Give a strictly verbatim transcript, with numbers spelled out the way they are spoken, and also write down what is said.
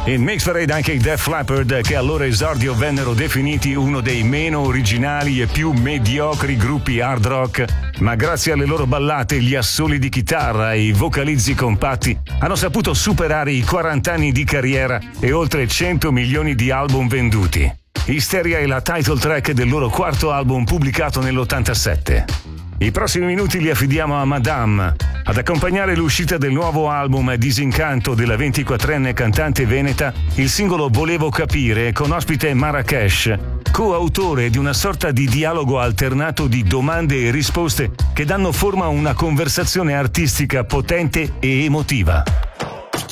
In Mix Parade anche i Def Leppard, che al loro esordio vennero definiti uno dei meno originali e più mediocri gruppi hard rock, ma grazie alle loro ballate, gli assoli di chitarra e i vocalizzi compatti hanno saputo superare i quaranta anni di carriera e oltre cento milioni di album venduti. Hysteria è la title track del loro quarto album pubblicato nell'ottantasette. I prossimi minuti li affidiamo a Madame. Ad accompagnare l'uscita del nuovo album Disincanto della ventiquattrenne cantante veneta, il singolo Volevo capire con ospite Marrakesh, coautore di una sorta di dialogo alternato di domande e risposte che danno forma a una conversazione artistica potente e emotiva.